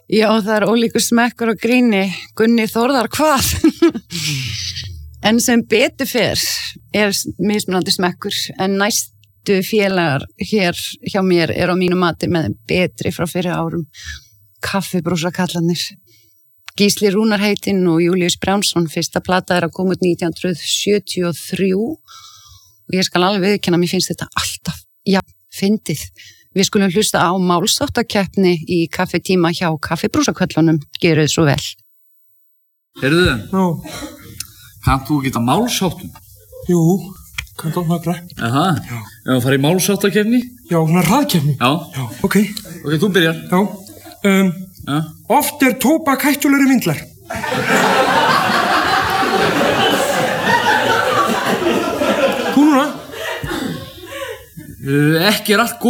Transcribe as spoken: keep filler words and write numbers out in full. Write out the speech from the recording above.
Já, það er ólíkur smekkur og gríni. Gunni Þórðar, hvað? En sem betur fer er mismunandi smekkur, en næstu félagar hér hjá mér er á mínu mati með betri frá fyrir árum. Kaffibrúsakallarnir. Gísli Rúnar heitinn og Júlíus Brjánsson, fyrsta plata er að koma út nítján hundruð sjötíu og þrjú og ég skal alveg viðurkenna, mér finnst þetta alltaf, já, fyndið. Við skulum hlusta á málsháttakeppni í kaffitíma hjá kaffibrúsaköllunum. Gerið svo vel. Heyrðu þið? Já. Kannt þú ekki þetta málsháttum? Jú, kannt á nokkra. Aha, já. Ef að fara í málsháttakeppni? Já, svona hraðkeppni. Já. Já, ok. Ok, þú byrjar. Já. Um, já. Oft er tóbak hættulegri vindlar. Þú núna? Uh, ekki er allt góð.